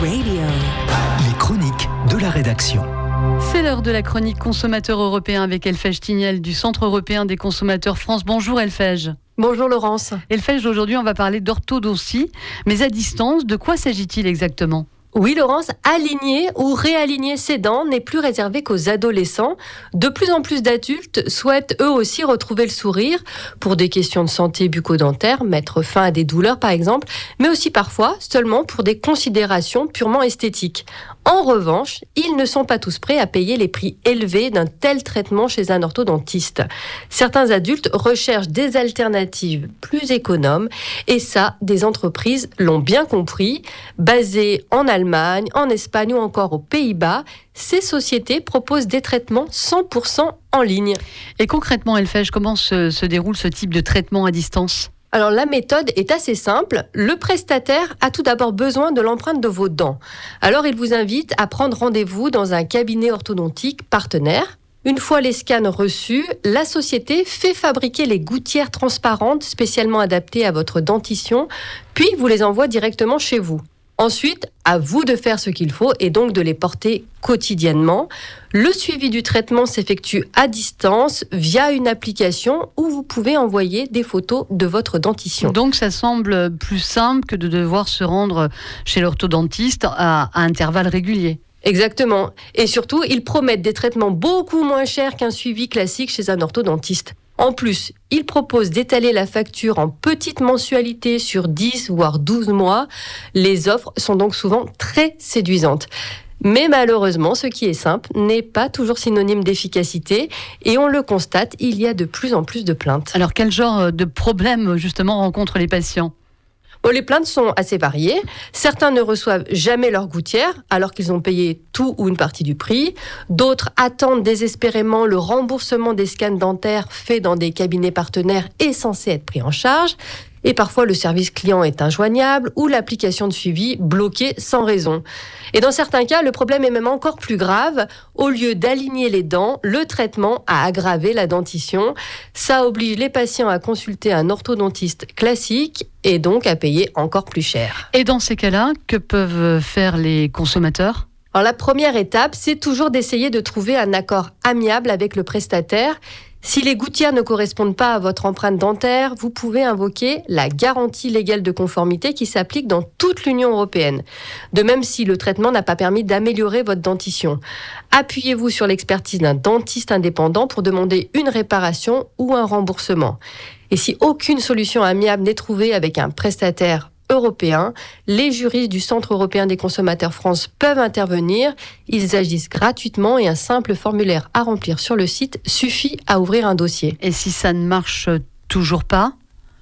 Radio. Les chroniques de la rédaction. C'est l'heure de la chronique consommateur européen avec Elfège Tignel du Centre européen des consommateurs France. Bonjour Elfège. Bonjour Laurence. Elfège, aujourd'hui on va parler d'orthodontie, mais à distance, de quoi s'agit-il exactement ? Oui Laurence, aligner ou réaligner ses dents n'est plus réservé qu'aux adolescents. De plus en plus d'adultes souhaitent eux aussi retrouver le sourire pour des questions de santé bucco-dentaire, mettre fin à des douleurs par exemple, mais aussi parfois seulement pour des considérations purement esthétiques. En revanche, ils ne sont pas tous prêts à payer les prix élevés d'un tel traitement chez un orthodontiste. Certains adultes recherchent des alternatives plus économes et ça, des entreprises l'ont bien compris. Basées en Allemagne, en Espagne ou encore aux Pays-Bas, ces sociétés proposent des traitements 100% en ligne. Et concrètement Elfège, comment se déroule ce type de traitement à distance ? Alors la méthode est assez simple. Le prestataire a tout d'abord besoin de l'empreinte de vos dents. Alors il vous invite à prendre rendez-vous dans un cabinet orthodontique partenaire. Une fois les scans reçus, la société fait fabriquer les gouttières transparentes spécialement adaptées à votre dentition, puis vous les envoie directement chez vous. Ensuite, à vous de faire ce qu'il faut et donc de les porter quotidiennement. Le suivi du traitement s'effectue à distance via une application où vous pouvez envoyer des photos de votre dentition. Donc ça semble plus simple que de devoir se rendre chez l'orthodontiste à intervalles réguliers. Exactement. Et surtout, ils promettent des traitements beaucoup moins chers qu'un suivi classique chez un orthodontiste. En plus, ils proposent d'étaler la facture en petites mensualités sur 10 voire 12 mois. Les offres sont donc souvent très séduisantes. Mais malheureusement, ce qui est simple n'est pas toujours synonyme d'efficacité et on le constate, il y a de plus en plus de plaintes. Alors quel genre de problème justement rencontrent les patients ? Les plaintes sont assez variées. Certains ne reçoivent jamais leur gouttière alors qu'ils ont payé tout ou une partie du prix. D'autres attendent désespérément le remboursement des scans dentaires faits dans des cabinets partenaires et censés être pris en charge. Et parfois, le service client est injoignable ou l'application de suivi bloquée sans raison. Et dans certains cas, le problème est même encore plus grave. Au lieu d'aligner les dents, le traitement a aggravé la dentition. Ça oblige les patients à consulter un orthodontiste classique et donc à payer encore plus cher. Et dans ces cas-là, que peuvent faire les consommateurs ? Alors la première étape, c'est toujours d'essayer de trouver un accord amiable avec le prestataire. Si les gouttières ne correspondent pas à votre empreinte dentaire, vous pouvez invoquer la garantie légale de conformité qui s'applique dans toute l'Union européenne. De même si le traitement n'a pas permis d'améliorer votre dentition. Appuyez-vous sur l'expertise d'un dentiste indépendant pour demander une réparation ou un remboursement. Et si aucune solution amiable n'est trouvée avec un prestataire européen, les juristes du Centre européen des consommateurs France peuvent intervenir. Ils agissent gratuitement et un simple formulaire à remplir sur le site suffit à ouvrir un dossier. Et si ça ne marche toujours pas ?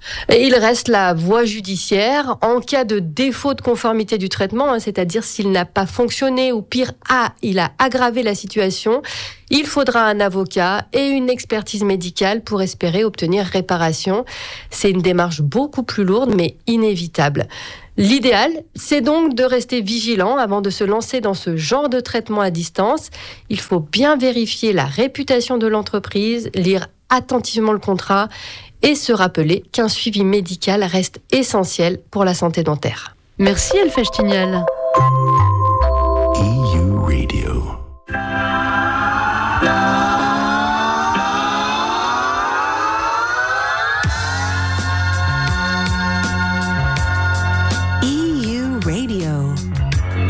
Il reste la voie judiciaire en cas de défaut de conformité du traitement, c'est-à-dire s'il n'a pas fonctionné ou pire, il a aggravé la situation. Il faudra un avocat et une expertise médicale pour espérer obtenir réparation. C'est une démarche beaucoup plus lourde mais inévitable. L'idéal, c'est donc de rester vigilant avant de se lancer dans ce genre de traitement à distance. Il faut bien vérifier la réputation de l'entreprise, lire attentivement le contrat et se rappeler qu'un suivi médical reste essentiel pour la santé dentaire. Merci Elfège Tignel. EU Radio. EU Radio.